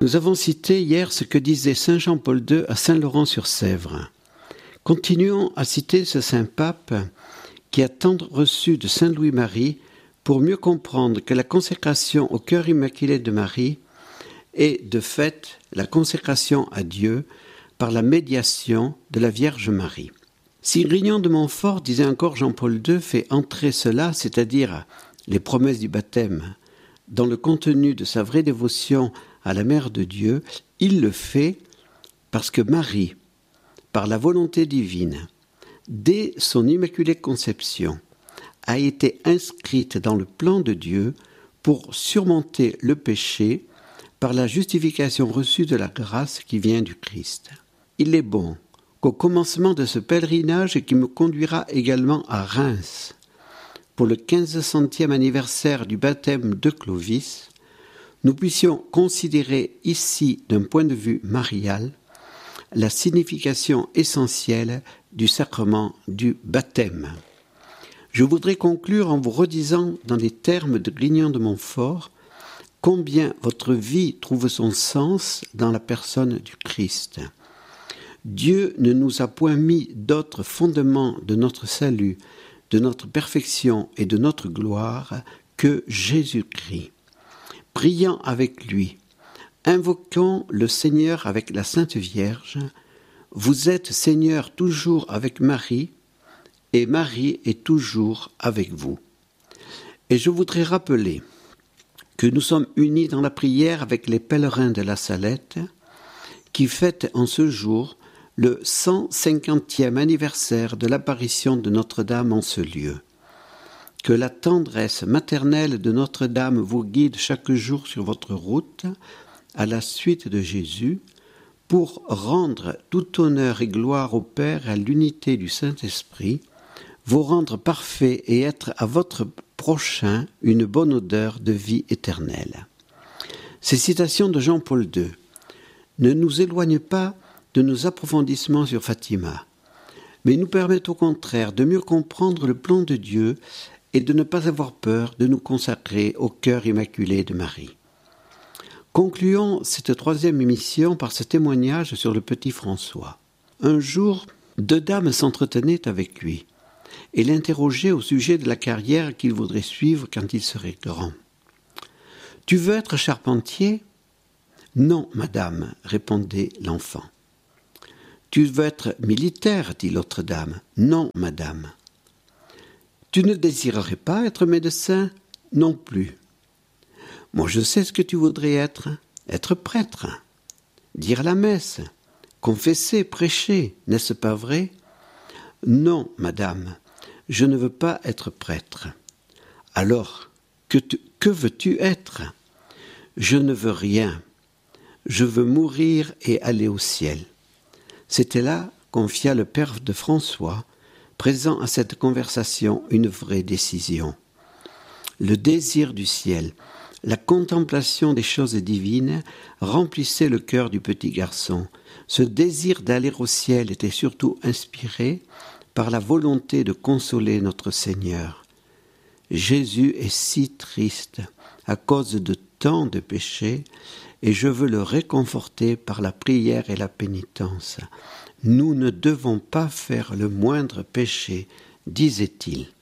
Nous avons cité hier ce que disait saint Jean-Paul II à Saint-Laurent-sur-Sèvre. Continuons à citer ce saint pape qui a tant reçu de saint Louis-Marie pour mieux comprendre que la consécration au cœur immaculé de Marie est de fait la consécration à Dieu par la médiation de la Vierge Marie. Si Grignon de Montfort, disait encore Jean-Paul II, fait entrer cela, c'est-à-dire les promesses du baptême, dans le contenu de sa vraie dévotion à la Mère de Dieu, il le fait parce que Marie, par la volonté divine, dès son immaculée conception, a été inscrite dans le plan de Dieu pour surmonter le péché par la justification reçue de la grâce qui vient du Christ. Il est bon qu'au commencement de ce pèlerinage qui me conduira également à Reims, pour le 1500e anniversaire du baptême de Clovis, nous puissions considérer ici, d'un point de vue marial, la signification essentielle du sacrement du baptême. Je voudrais conclure en vous redisant dans les termes de Grignon de Montfort combien votre vie trouve son sens dans la personne du Christ. Dieu ne nous a point mis d'autres fondements de notre salut, de notre perfection et de notre gloire que Jésus-Christ. Priant avec lui, invoquons le Seigneur avec la Sainte Vierge. Vous êtes Seigneur toujours avec Marie, et Marie est toujours avec vous. Et je voudrais rappeler que nous sommes unis dans la prière avec les pèlerins de la Salette, qui fêtent en ce jour le 150e anniversaire de l'apparition de Notre-Dame en ce lieu. Que la tendresse maternelle de Notre-Dame vous guide chaque jour sur votre route à la suite de Jésus, pour rendre tout honneur et gloire au Père et à l'unité du Saint-Esprit, vous rendre parfait et être à votre prochain une bonne odeur de vie éternelle. Ces citations de Jean-Paul II ne nous éloignent pas de nos approfondissements sur Fatima, mais nous permettent au contraire de mieux comprendre le plan de Dieu et de ne pas avoir peur de nous consacrer au cœur immaculé de Marie. Concluons cette 3e émission par ce témoignage sur le petit François. Un jour, 2 dames s'entretenaient avec lui et l'interrogeaient au sujet de la carrière qu'il voudrait suivre quand il serait grand. « Tu veux être charpentier ?»« Non, madame, répondait l'enfant. »« Tu veux être militaire ?» dit l'autre dame. « Non, madame. »« Tu ne désirerais pas être médecin ?»« Non plus. »« Moi, je sais ce que tu voudrais être prêtre, dire la messe, confesser, prêcher, n'est-ce pas vrai ? » ?»« Non, madame, je ne veux pas être prêtre. »« Alors, que veux-tu être ? » ?»« Je ne veux rien. Je veux mourir et aller au ciel. » C'était là, confia le père de François, présent à cette conversation, une vraie décision. Le désir du ciel, la contemplation des choses divines remplissait le cœur du petit garçon. Ce désir d'aller au ciel était surtout inspiré par la volonté de consoler notre Seigneur. Jésus est si triste à cause de tant de péchés, et je veux le réconforter par la prière et la pénitence. Nous ne devons pas faire le moindre péché, disait-il.